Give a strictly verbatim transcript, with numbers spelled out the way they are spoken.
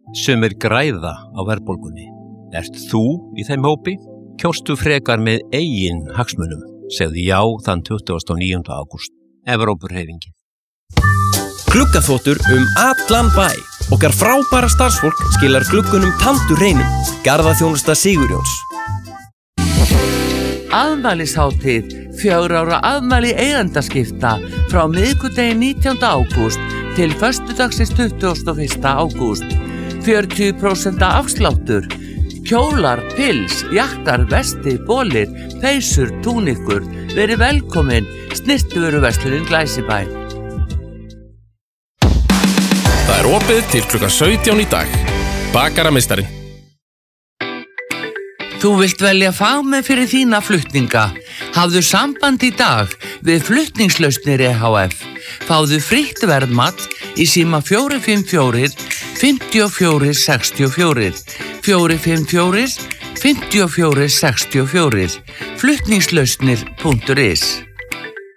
Sumir græða á verðbólgunni. Ert þú í þeim hópi? Kjóstu frekar með eigin hagsmunum. Segðu já þann tuttugasta og níunda ágúst. Evrópuhreyfingin. Gluggaþvottur um allan bæ. Okkar frábæra starfsfólk skilar gluggunum tandur hreinum. Garðaþjónusta Sigurjóns. Afmælishátíð, fjögurra ára afmæli eigendaskipta frá miðvikudegi nítjánda ágúst til föstudagsins tuttugasta og fyrsta ágúst. fjörutíu prósent afsláttur. Kjólar, pils, jakkar, vesti, bolir, peysur, túnikur. Verið velkomin, snyrtivöruverslunin Glæsibæ. Það er opið til klukkan sautján í dag. Bakarameistarinn. Þú vilt velja fagmenn fyrir þína flutninga. Hafðu samband í dag við Flutningslausnir E H F. Fáðu frítt verðmat í síma fjögur fimm fjögur, fimm fjögur sex fjögur, fjögur fimm fjögur, fimm fjögur sex fjögur, flutningslausnir punktur is.